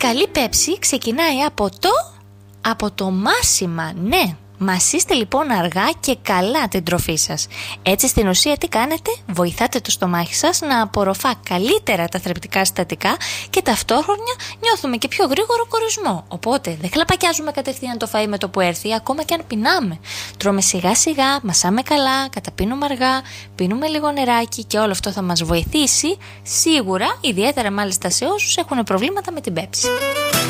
καλή πέψη ξεκινάει από το μάσιμα, ναι. Μασίστε λοιπόν αργά και καλά την τροφή σας. Έτσι στην ουσία τι κάνετε? Βοηθάτε το στομάχι σας να απορροφά καλύτερα τα θρεπτικά συστατικά και ταυτόχρονα νιώθουμε και πιο γρήγορο κορισμό. Οπότε δεν χλαπακιάζουμε κατευθείαν το φαΐ με το που έρθει, ακόμα και αν πεινάμε. Τρώμε σιγά σιγά, μασάμε καλά, καταπίνουμε αργά, πίνουμε λίγο νεράκι και όλο αυτό θα μας βοηθήσει σίγουρα, ιδιαίτερα μάλιστα σε όσους έχουν προβλήματα με την πέψη.